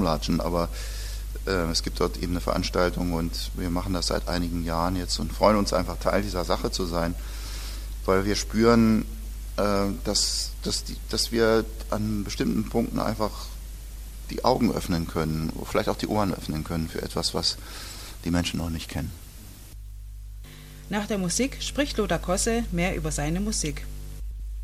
rumlatschen, aber es gibt dort eben eine Veranstaltung und wir machen das seit einigen Jahren jetzt und freuen uns einfach, Teil dieser Sache zu sein, weil wir spüren, dass wir an bestimmten Punkten einfach die Augen öffnen können, vielleicht auch die Ohren öffnen können für etwas, was die Menschen noch nicht kennen. Nach der Musik spricht Lothar Kosse mehr über seine Musik.